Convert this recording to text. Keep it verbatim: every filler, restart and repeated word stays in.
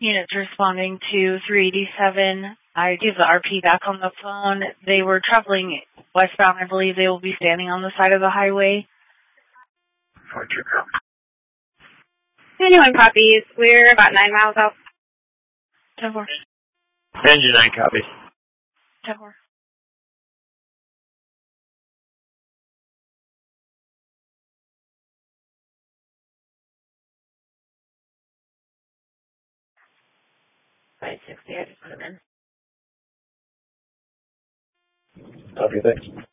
Units responding to three eighty-seven. I give the R P back on the phone. They were traveling westbound. I believe they will be standing on the side of the highway. Anyone copies. We're about nine miles out. ten four. Engine nine copies. ten four. five sixty, I just put them in. Copy, thanks.